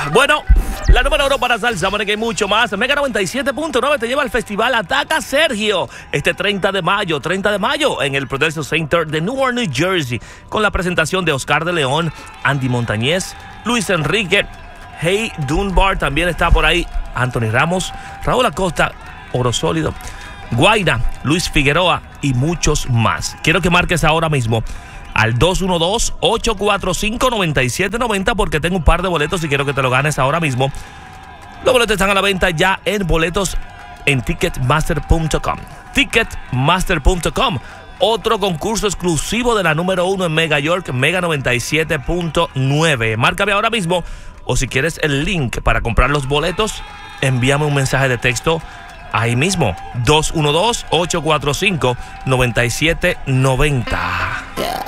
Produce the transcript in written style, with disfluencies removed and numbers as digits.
Bueno, la número 1 para salsa, que hay mucho más. Mega 97.9 te lleva al festival Ataca Sergio este 30 de mayo en el Prudential Center de Newark, New Jersey, con la presentación de Oscar de León, Andy Montañez, Luis Enrique, Hey Dunbar, también está por ahí Anthony Ramos, Raúl Acosta, Oro Sólido, Guaina, Luis Figueroa y muchos más. Quiero que marques ahora mismo al 212-845-9790 porque tengo un par de boletos y quiero que te lo ganes ahora mismo. Los boletos están a la venta ya en boletos en Ticketmaster.com. Ticketmaster.com. Otro concurso exclusivo de la número 1 en Mega York, Mega 97.9. Márcame ahora mismo, o si quieres el link para comprar los boletos, envíame un mensaje de texto ahí mismo. 212-845-9790. Yeah.